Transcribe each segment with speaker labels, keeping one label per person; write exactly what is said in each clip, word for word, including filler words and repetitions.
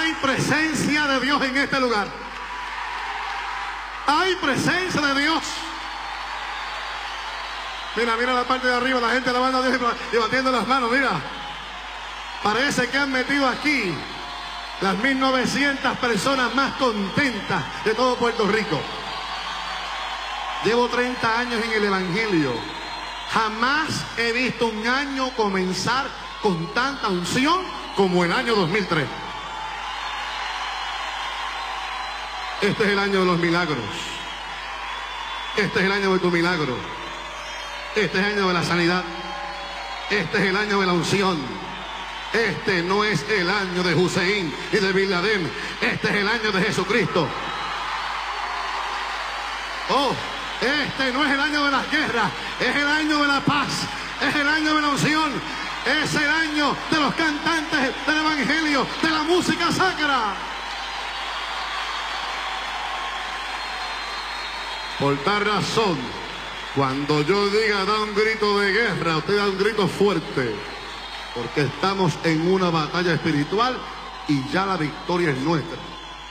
Speaker 1: Hay presencia de Dios en este lugar. Hay presencia de Dios. Mira, mira la parte de arriba, la gente alabando a Dios y batiendo las manos, mira. Parece que han metido aquí las mil novecientas personas más contentas de todo Puerto Rico. Llevo treinta años en el Evangelio. Jamás he visto un año comenzar con tanta unción como el año dos mil tres. Este es el año de los milagros. Este es el año de tu milagro. Este es el año de la sanidad. Este es el año de la unción. Este no es el año de Hussein y de Bin Laden. Este es el año de Jesucristo. Oh, este no es el año de las guerras. Es el año de la paz. Es el año de la unción. Es el año de los cantantes del Evangelio, de la música sacra. Por tal razón, cuando yo diga da un grito de guerra, usted da un grito fuerte, porque estamos en una batalla espiritual y ya la victoria es nuestra.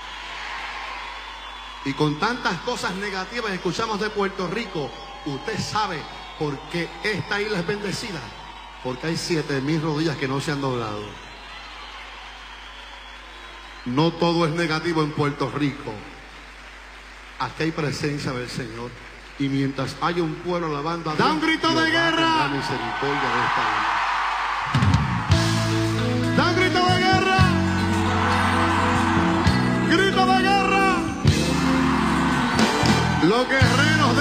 Speaker 1: Y con tantas cosas negativas que escuchamos de Puerto Rico, usted sabe por qué esta isla es bendecida, porque hay siete mil rodillas que no se han doblado. No todo es negativo en Puerto Rico. Aquí hay presencia del Señor. Y mientras haya un pueblo alabando a Dios,
Speaker 2: ¡da un grito de guerra!
Speaker 1: La misericordia de esta vida.
Speaker 2: ¡Da un grito de guerra! ¡Grito de guerra!
Speaker 1: Los guerreros